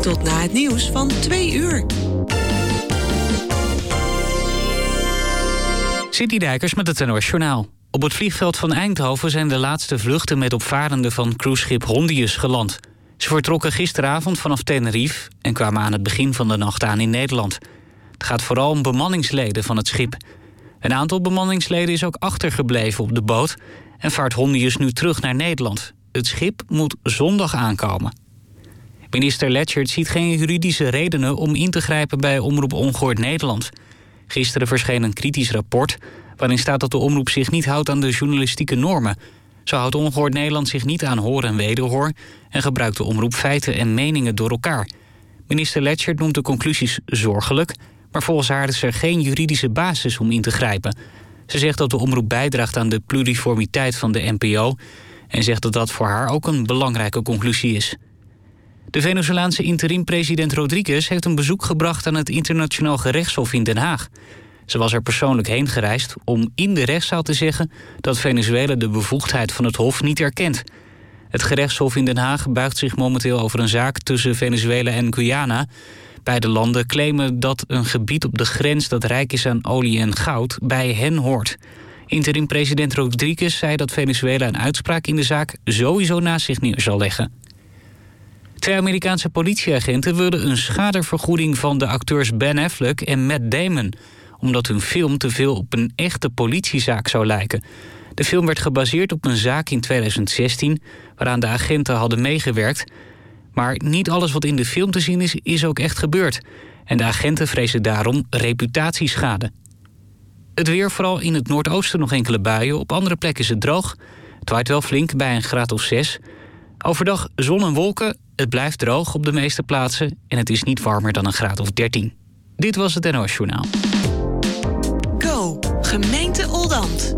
Tot na het nieuws van 2 uur. Sidney Dijkers met het NOS Journaal. Op het vliegveld van Eindhoven zijn de laatste vluchten met opvarenden van cruiseschip Hondius geland. Ze vertrokken gisteravond vanaf Tenerife en kwamen aan het begin van de nacht aan in Nederland. Het gaat vooral om bemanningsleden van het schip. Een aantal bemanningsleden is ook achtergebleven op de boot en vaart Hondius nu terug naar Nederland. Het schip moet zondag aankomen. Minister Lechtert ziet geen juridische redenen om in te grijpen bij Omroep Ongehoord Nederland. Gisteren verscheen een kritisch rapport waarin staat dat de omroep zich niet houdt aan de journalistieke normen. Zo houdt Ongehoord Nederland zich niet aan hoor en wederhoor en gebruikt de omroep feiten en meningen door elkaar. Minister Lechtert noemt de conclusies zorgelijk, maar volgens haar is er geen juridische basis om in te grijpen. Ze zegt dat de omroep bijdraagt aan de pluriformiteit van de NPO en zegt dat dat voor haar ook een belangrijke conclusie is. De Venezolaanse interim-president Rodriguez heeft een bezoek gebracht aan het Internationaal Gerechtshof in Den Haag. Ze was er persoonlijk heen gereisd om in de rechtszaal te zeggen dat Venezuela de bevoegdheid van het hof niet erkent. Het gerechtshof in Den Haag buigt zich momenteel over een zaak tussen Venezuela en Guyana. Beide landen claimen dat een gebied op de grens dat rijk is aan olie en goud bij hen hoort. Interim-president Rodriguez zei dat Venezuela een uitspraak in de zaak sowieso naast zich neer zal leggen. 2 Amerikaanse politieagenten wilden een schadevergoeding van de acteurs Ben Affleck en Matt Damon, omdat hun film te veel op een echte politiezaak zou lijken. De film werd gebaseerd op een zaak in 2016... waaraan de agenten hadden meegewerkt. Maar niet alles wat in de film te zien is ook echt gebeurd. En de agenten vrezen daarom reputatieschade. Het weer, vooral in het noordoosten nog enkele buien. Op andere plekken is het droog. Het waait wel flink bij een graad of 6. Overdag zon en wolken. Het blijft droog op de meeste plaatsen. En het is niet warmer dan een graad of 13. Dit was het NOS Journaal. Go, gemeente Oldambt.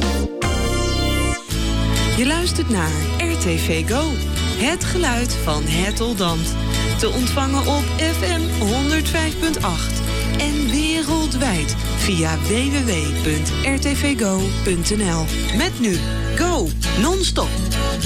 Je luistert naar RTV Go. Het geluid van het Oldambt. Te ontvangen op FM 105.8. En wereldwijd via www.rtvgo.nl. Met nu Go, non-stop.